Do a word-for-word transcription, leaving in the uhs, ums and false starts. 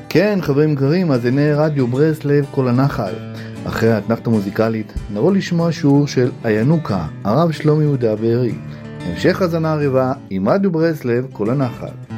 כן, חברים יקרים, אז הנה רדיו ברסלב כל הנחל. אחרי האתנחתה המוזיקלית נבוא לשמוע שיעור של הינוקה, הרב שלומי יהודה בארי. המשך הזנה ערבה עם רדיו ברסלב כל הנחל.